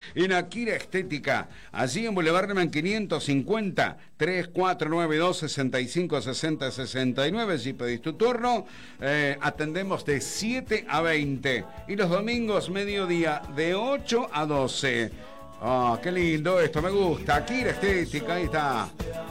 en Akira Estética, allí en Boulevard Herman 550, 3492-6560-69. Si pedís tu turno, atendemos de 7 a 20 y los domingos mediodía de 8 a 12. Ah, qué lindo esto, me gusta. Akira Estética, ahí está.